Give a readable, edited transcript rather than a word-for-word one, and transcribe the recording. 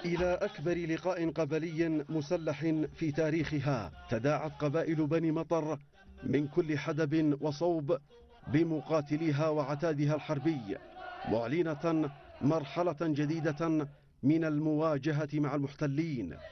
إلى أكبر لقاء قبلي مسلح في تاريخها تداعت قبائل بني مطر من كل حدب وصوب بمقاتليها وعتادها الحربي، معلنة مرحلة جديدة من المواجهة مع المحتلين.